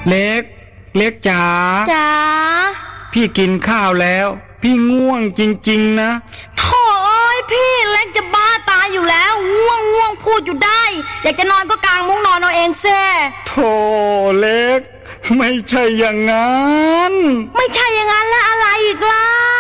เล็กจ๋าพี่กินข้าวแล้วพี่ง่วงจริงๆนะโธ่เอ้ยพี่เล็กจะบ้าตายอยู่แล้วง่วงพูดอยู่ได้อยากจะนอนก็กางมุ้งนอนเอาเองแซ่โธ่เล็กไม่ใช่อย่างนั้นไม่ใช่อย่างนั้นแล้วอะไรอีกล่ะ